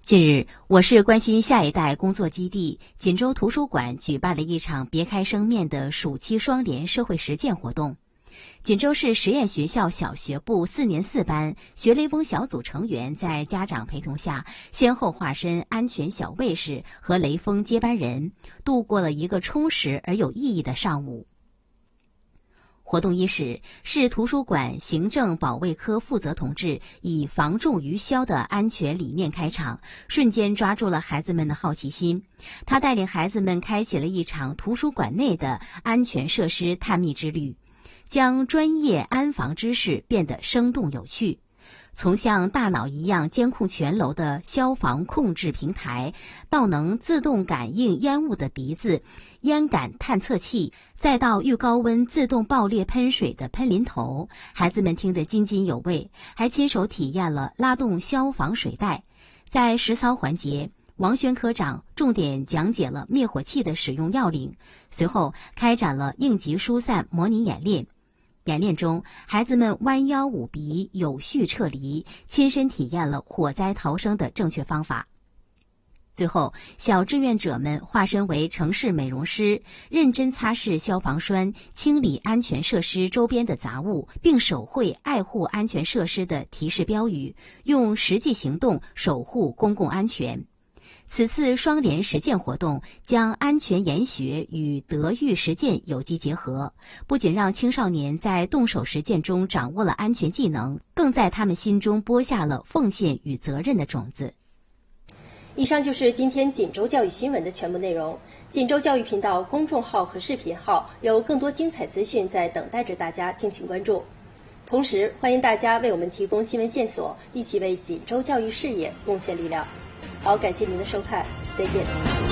近日，我市关心下一代工作基地锦州图书馆举办了一场别开生面的暑期双联社会实践活动。锦州市实验学校小学部4年4班学雷锋小组成员在家长陪同下，先后化身安全小卫士和雷锋接班人，度过了一个充实而有意义的上午。活动伊始，市图书馆行政保卫科负责同志以防重于消的安全理念开场，瞬间抓住了孩子们的好奇心。他带领孩子们开启了一场图书馆内的安全设施探秘之旅，将专业安防知识变得生动有趣。从像大脑一样监控全楼的消防控制平台，到能自动感应烟雾的鼻子、烟感探测器，再到遇高温自动爆裂喷水的喷淋头，孩子们听得津津有味，还亲手体验了拉动消防水带。在实操环节，王轩科长重点讲解了灭火器的使用要领，随后开展了应急疏散模拟演练。演练中，孩子们弯腰捂鼻，有序撤离，亲身体验了火灾逃生的正确方法。最后，小志愿者们化身为城市美容师，认真擦拭消防栓，清理安全设施周边的杂物，并手绘爱护安全设施的提示标语，用实际行动守护公共安全。此次双联实践活动将安全研学与德育实践有机结合，不仅让青少年在动手实践中掌握了安全技能，更在他们心中播下了奉献与责任的种子。 以上就是今天锦州教育新闻的全部内容。锦州教育频道公众号和视频号有更多精彩资讯在等待着大家，敬请关注。同时，欢迎大家为我们提供新闻线索，一起为锦州教育事业贡献力量。好，感谢您的收看，再见。